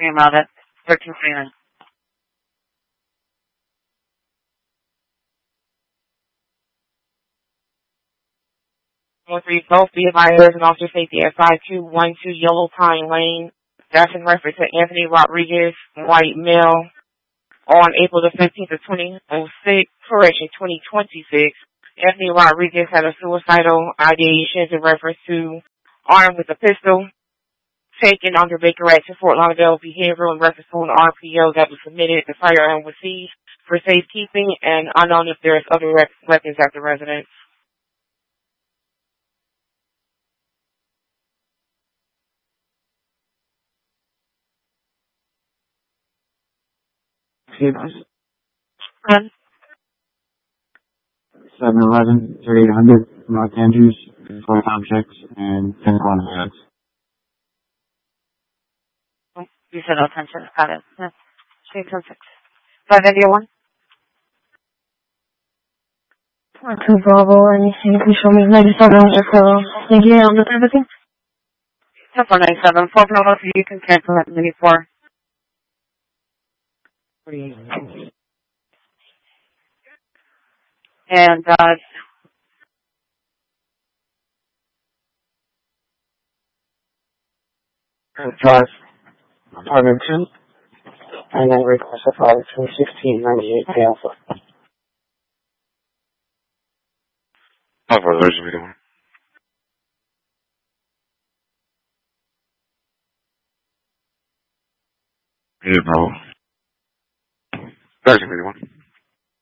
came out at 13:29. Both be advised there's an officer safety at 5212 Yellow Pine Lane. That's in reference to Anthony Rodriguez, white male, on April the 15th of 2026. Anthony Rodriguez had a suicidal ideation in reference to armed with a pistol taken under Baker Act to Fort Lauderdale behavioral in reference to an RPO that was submitted. The firearm was seized for safekeeping and unknown if there's other weapons at the residence. Excuse us. 711-3800, Mark Andrews, 4 objects, and 10 quantum bags. You said attention. Got it. Yeah. 616. 581. 2 Bravo, and you can show me 97 thank you on the everything. 497. 4 Bravo, you can cancel that mini 4. And, Drive, apartment 2, and then request a file between 1698 Alpha. How far those are we doing? Yeah, bro. That's a good one.